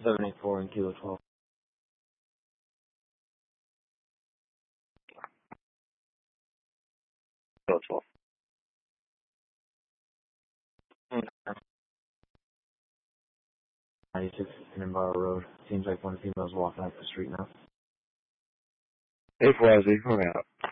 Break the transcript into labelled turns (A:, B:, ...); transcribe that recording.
A: 784 and Kilo 12.
B: Kilo 12.
A: 96 Annenbauer Road. Seems like one female's walking up the street now.
B: 840, moving out.